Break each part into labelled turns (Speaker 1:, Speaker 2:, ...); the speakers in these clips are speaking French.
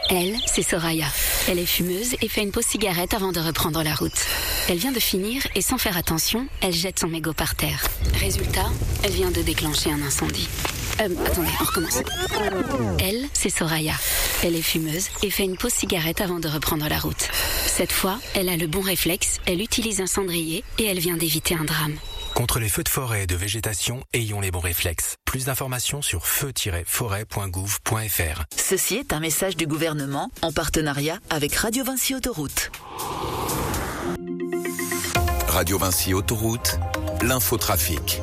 Speaker 1: Elle, c'est Soraya. Elle est fumeuse et fait une pause cigarette avant de reprendre la route. Elle vient de finir et sans faire attention, elle jette son mégot par terre. Résultat, elle vient de déclencher un incendie. Attendez, on recommence. Elle, c'est Soraya. Elle est fumeuse et fait une pause cigarette avant de reprendre la route. Cette fois, elle a le bon réflexe, elle utilise un cendrier et elle vient d'éviter un drame.
Speaker 2: Contre les feux de forêt et de végétation, ayons les bons réflexes. Plus d'informations sur feu-forêt.gouv.fr.
Speaker 3: Ceci est un message du gouvernement en partenariat avec Radio Vinci Autoroute.
Speaker 4: Radio Vinci Autoroute, l'infotrafic.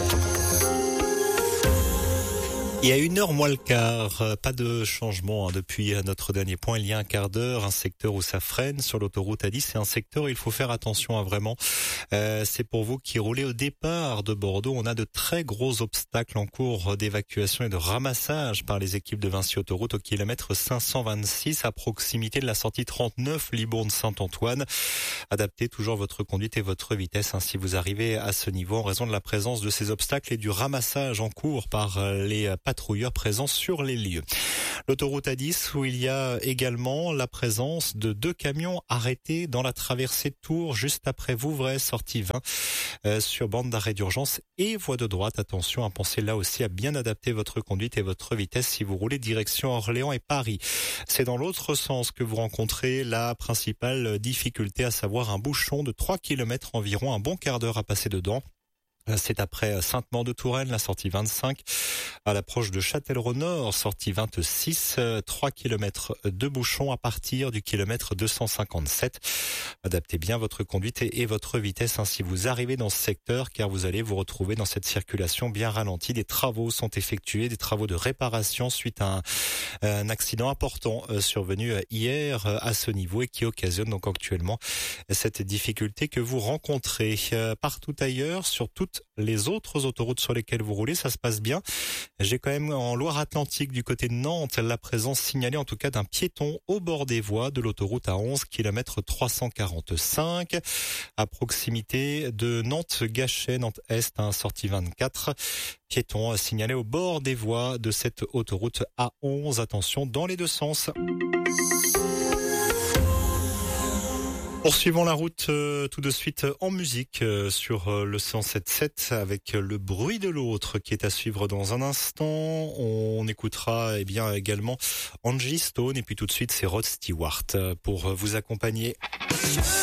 Speaker 5: Il y a 1h moins le quart, pas de changement depuis notre dernier point. Il y a un quart d'heure, un secteur où ça freine sur l'autoroute A10. C'est un secteur où il faut faire attention vraiment. C'est pour vous qui roulez au départ de Bordeaux. On a de très gros obstacles en cours d'évacuation et de ramassage par les équipes de Vinci Autoroute au kilomètre 526 à proximité de la sortie 39 Libourne-Saint-Antoine. Adaptez toujours votre conduite et votre vitesse si vous arrivez à ce niveau en raison de la présence de ces obstacles et du ramassage en cours par les patrouilleurs présents sur les lieux. L'autoroute A10 où il y a également la présence de 2 camions arrêtés dans la traversée de Tours juste après Vouvray, sortie 20 sur bande d'arrêt d'urgence et voie de droite. Attention à penser là aussi à bien adapter votre conduite et votre vitesse si vous roulez direction Orléans et Paris. C'est dans l'autre sens que vous rencontrez la principale difficulté, à savoir un bouchon de 3 km environ, un bon quart d'heure à passer dedans. C'est après Sainte-Maure-de-Touraine, la sortie 25, à l'approche de Châtellerault-Nord, sortie 26, 3 km de bouchons à partir du kilomètre 257. Adaptez bien votre conduite et votre vitesse si vous arrivez dans ce secteur, car vous allez vous retrouver dans cette circulation bien ralentie. Des travaux sont effectués, des travaux de réparation suite à un accident important survenu hier à ce niveau et qui occasionne donc actuellement cette difficulté que vous rencontrez. Partout ailleurs, sur toutes les autres autoroutes sur lesquelles vous roulez, ça se passe bien. J'ai quand même en Loire-Atlantique du côté de Nantes la présence signalée en tout cas d'un piéton au bord des voies de l'autoroute A11 kilomètre 345 à proximité de Nantes-Gachet, Nantes-Est, sortie 24. Piéton signalé au bord des voies de cette autoroute A11. Attention dans les deux sens. Poursuivons la route tout de suite en musique sur le 107.7 avec le bruit de l'autre qui est à suivre dans un instant. On écoutera également Angie Stone et puis tout de suite c'est Rod Stewart pour vous accompagner.